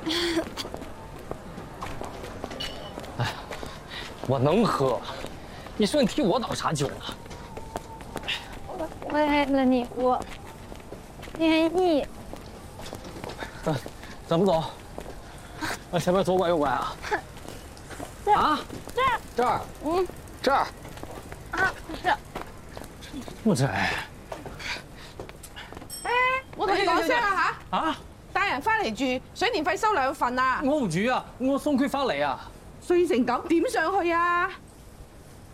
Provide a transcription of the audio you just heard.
哎，我能喝，你说你替我倒啥酒呢？ 我为了你，我愿意。 怎么走？往前面左拐右拐啊？啊？这儿？这儿？ 啊，是。 不是。 我同你講聲啦嚇， 啊？ 帶人翻嚟住，水電費收2份啊！ 我唔住啊，我送佢翻嚟啊。 衰成咁點上去啊？